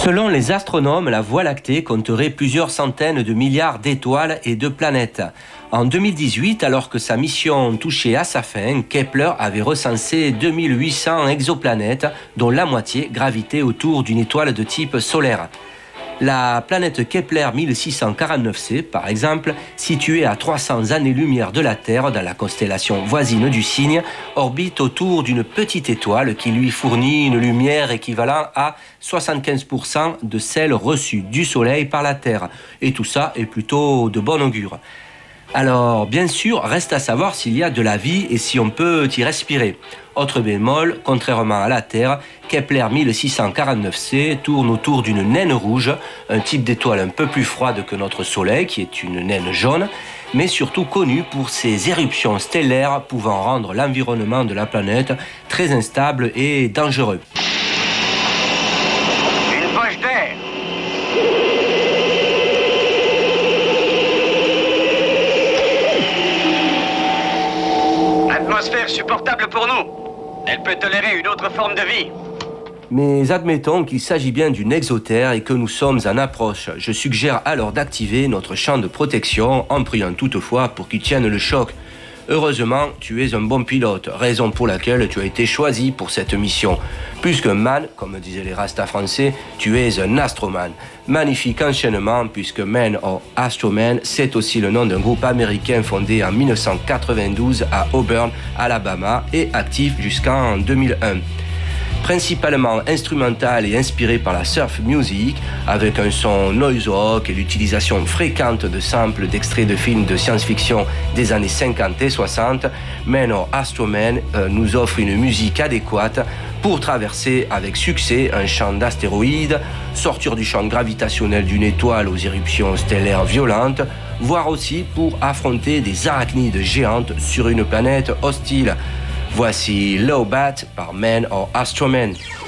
Selon les astronomes, la Voie lactée compterait plusieurs centaines de milliards d'étoiles et de planètes. En 2018, alors que sa mission touchait à sa fin, Kepler avait recensé 2800 exoplanètes, dont la moitié gravitaient autour d'une étoile de type solaire. La planète Kepler 1649c, par exemple, située à 300 années-lumière de la Terre dans la constellation voisine du Cygne, orbite autour d'une petite étoile qui lui fournit une lumière équivalente à 75% de celle reçue du Soleil par la Terre. Et tout ça est plutôt de bon augure. Alors, bien sûr, reste à savoir s'il y a de la vie et si on peut y respirer. Autre bémol, contrairement à la Terre, Kepler 1649c tourne autour d'une naine rouge, un type d'étoile un peu plus froide que notre Soleil, qui est une naine jaune, mais surtout connue pour ses éruptions stellaires pouvant rendre l'environnement de la planète très instable et dangereux. Une poche d'air! Atmosphère supportable pour nous. Elle peut tolérer une autre forme de vie. Mais admettons qu'il s'agit bien d'une exotère et que nous sommes en approche. Je suggère alors d'activer notre champ de protection en priant toutefois pour qu'il tienne le choc. Heureusement, tu es un bon pilote, raison pour laquelle tu as été choisi pour cette mission. Plus qu'un man, comme disaient les Rastas français, tu es un astroman. Magnifique enchaînement, puisque Man or Astroman, c'est aussi le nom d'un groupe américain fondé en 1992 à Auburn, Alabama, et actif jusqu'en 2001. Principalement instrumental et inspiré par la surf music, avec un son noise rock et l'utilisation fréquente de samples d'extraits de films de science-fiction des années 50 et 60, Man or Astroman nous offre une musique adéquate pour traverser avec succès un champ d'astéroïdes, sortir du champ gravitationnel d'une étoile aux éruptions stellaires violentes, voire aussi pour affronter des arachnides géantes sur une planète hostile. Voici Low Bat par Man or Astroman.